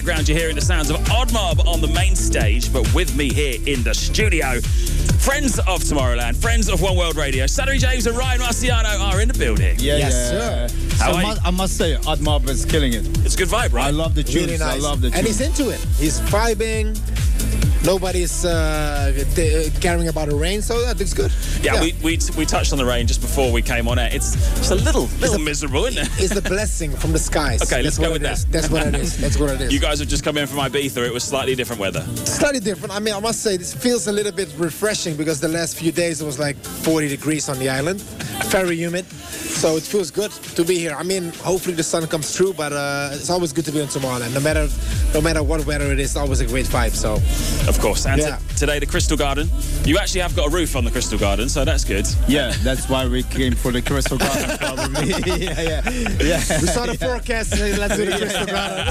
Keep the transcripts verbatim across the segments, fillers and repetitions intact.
Ground, you're hearing the sounds of Odd Mob on the main stage, but with me here in the studio, friends of Tomorrowland, friends of One World Radio, Sonny James and Ryan Marciano are in the building. Yeah, yes, yeah. sir. So I, must, I must say, Odd Mob is killing it. It's a good vibe, right? I love the tunes. Really nice. I love the tunes. And he's into it. He's vibing. Nobody's uh, t- caring about the rain, so that looks good. Yeah, yeah. We, we we touched on the rain just before we came on air. It's just a little little a, miserable, isn't it? It's the blessing from the skies. Okay, let's That's go with that. Is. That's what it is. That's what it is. You guys have just come in from Ibiza. It was slightly different weather. Slightly different. I mean, I must say, this feels a little bit refreshing because the last few days it was like forty degrees on the island. Very humid. So it feels good to be here. I mean, hopefully the sun comes through, but uh, it's always good to be on Tomorrowland. No matter, no matter what weather it is, it's always a great vibe. So, of course. And yeah. t- today the Crystal Garden. You actually have got a roof on the Crystal Garden, so that's good. Yeah, that's why we came for the Crystal Garden, probably. yeah, yeah, yeah. We saw the forecast. And let's do the Crystal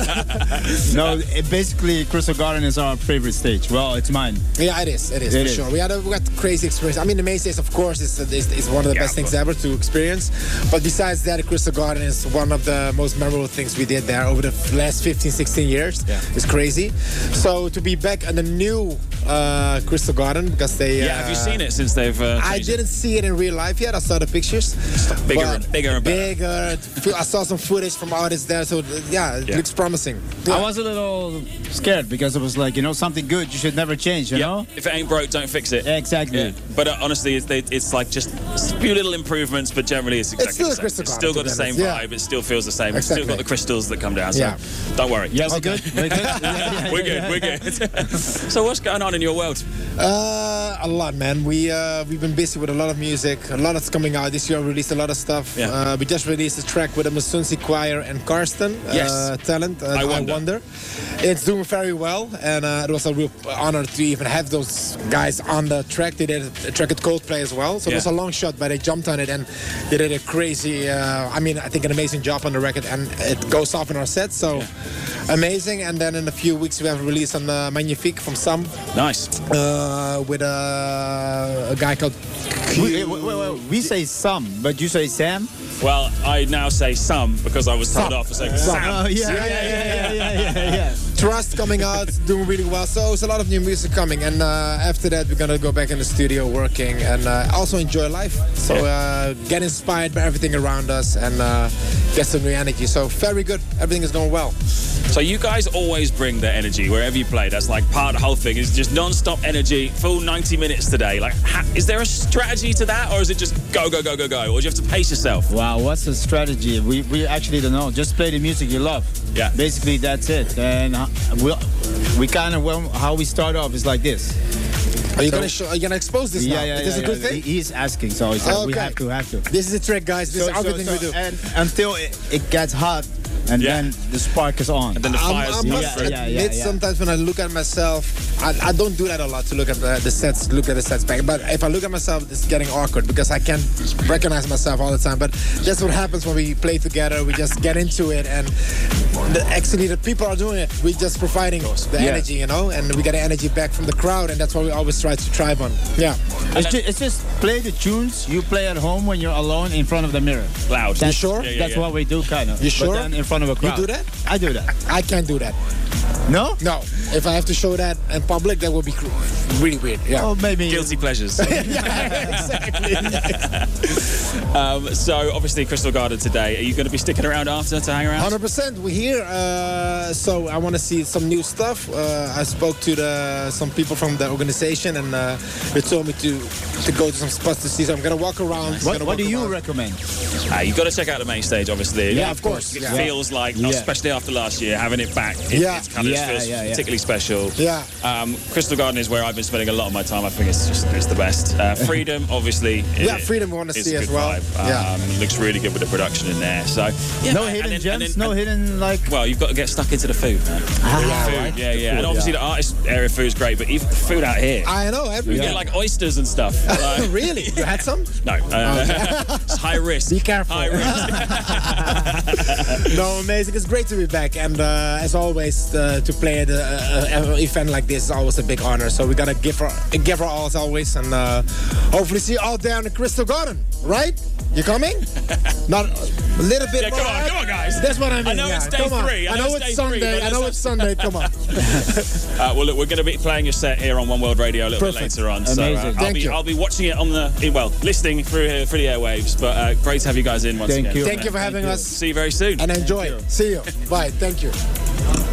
Garden. No, it basically Crystal Garden is our favorite stage. Well, it's mine. Yeah, it is. It is it for is. sure. We had a we got crazy experience. I mean, the main stage, of course, is is, is one of the Yeah, best things ever to experience. But besides that, the Crystal Garden is one of the most memorable things we did there over the last fifteen, sixteen years. Yeah. It's crazy. So to be back in the new uh, Crystal Garden, because they... Yeah, uh, have you seen it since they've uh, I didn't see it in real life yet. I saw the pictures. Bigger But and bigger and better. Bigger. I saw some footage from artists there. So, yeah, it Yeah. looks promising. Yeah. I was a little scared because it was like, you know, something good you should never change, you Yeah. know? If it ain't broke, don't fix it. Exactly. Yeah. But uh, honestly, it's, they, it's like just a few little improvements, but generally it's exactly It's still the a same. Crystal It's Garden, still got the to same be honest. vibe. It still feels the same. It's still Exactly. got the crystals that come down. So Yeah. don't worry. Yeah, we're good. We're good. Yeah, yeah, We're yeah, good. yeah. We're good. So what's going on in your world? Uh, a lot, man. We uh, we've been busy with a lot of music. A lot that's coming out this year. We released a lot of stuff. Yeah. Uh, we just released a track with the Masunzi Choir and Karsten. Yes. Uh, talent. Uh, I Wonder. It's doing very well, and uh, it was a real honor to even have those guys on the track. They did a track with Coldplay as well, so Yeah. it was a long shot, but they jumped on it and they did a crazy. Uh, I mean, I think an amazing job on the record, and it goes off in our set. So. Yeah. Amazing, and then in a few weeks we have a release on uh, Magnifique from Sam Nice. uh, with a, a guy called We, wait, wait, wait, we say some, but you say Sam? Well, I now say some because I was told Some. off for saying Some. Sam. Oh, yeah, yeah, yeah, yeah, yeah, yeah, yeah. Trust coming out, doing really well. So there's a lot of new music coming, and uh, after that we're gonna go back in the studio working and uh, also enjoy life. So uh, get inspired by everything around us and uh, get some new energy. So very good. Everything is going well. So you guys always bring the energy wherever you play. That's like part of the whole thing. It's just non-stop energy, full ninety minutes today. Like, ha- is there a strategy to that, or is it just go, go, go, go, go? Or do you have to pace yourself? Wow, what's the strategy? We we actually don't know. Just play the music you love. Yeah. Basically, that's it. And uh, we we kind of well, how we start off is like this. Are you So- gonna show? Are you gonna expose this Yeah, now? yeah, Is this yeah, a good yeah. thing? He- He's asking, so he said we Okay. have to, have to. This is a trick, guys. This So- is so- everything so- we do. And until it, it gets hot, and Yeah. then the spark is on. And then the I fires I come must through. yeah, admit, yeah, yeah. sometimes when I look at myself, I, I don't do that a lot to look at the, the sets, look at the sets back. But if I look at myself, it's getting awkward because I can't recognize myself all the time. But that's what happens when we play together. We just get into it, and the, actually the people are doing it. We're just providing the Yeah. energy, you know, and we get the energy back from the crowd, and that's what we always try to thrive on. Yeah. It's just, it's just play the tunes you play at home when you're alone in front of the mirror. Loud. That's, sure? Yeah, yeah, that's yeah. what we do, kind of. You sure? But then in front of a crowd. do that? I do that. I can't do that. No? No. If I have to show that in public, that would be cr- really weird. Yeah. Oh, maybe. Guilty pleasures. yeah, exactly. um, so obviously Crystal Garden today. Are you going to be sticking around after to hang around? one hundred percent. We're here. Uh, so I want to see some new stuff. Uh, I spoke to the, some people from the organization, and uh, they told me to to go to some spots to see. So I'm going to walk around. What, Gonna what do walk you around. recommend? Uh, you've got to check out the main stage, obviously. Yeah, of course. It Yeah. feels like, Yeah. especially after last year, having it back, it, Yeah. it's kind of Yeah, feels yeah, yeah. particularly special. Yeah. Um, Crystal Garden is where I've been spending a lot of my time. I think it's just it's the best. Uh, Freedom, obviously. Yeah, it- Freedom we wanna is see a as good well. vibe. Yeah. Um, looks really good with the production in there. So yeah, No and hidden then- and gems? then- no and- hidden, like... Well, you've got to get stuck into the food, man. Yeah, food, right. yeah, yeah. food, And obviously yeah. the artist area food is great, but even the food out here, I know. you Everything. get like oysters and stuff. Like, Really? You had some? no, uh, it's high risk. Be careful. High risk. No, amazing. It's great to be back. And uh, as always, uh, to play at an event like this is always a big honor. So we got to give her, give her all as always. And uh, hopefully see you all there in the Crystal Garden, right? You coming? Not A little bit Yeah, more. come on, come on, guys. That's what I mean. I know yeah. it's day come on. three. I I know know it's it's day three, Sunday. but I know let's it's Sunday. Come on. Uh, well, look, we're going to be playing your set here on One World Radio a little Perfect. bit later on. So uh, Amazing. I'll Thank be you. I'll be watching it on the well, listening through here through the airwaves. But uh, great to have you guys in once Thank again. you. Thank you for having Thank you. us. See you very soon. And enjoy. See you. Bye. Thank you.